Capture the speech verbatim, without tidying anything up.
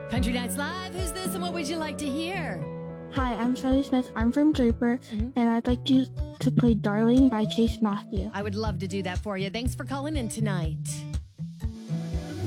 Country Nights Live, who's this and what would you like to hear? Hi, I'm Shelly Smith. I'm from Draper, Mhm. and I'd like you to play Darling by Chase Matthew. I would love to do that for you. Thanks for calling in tonight.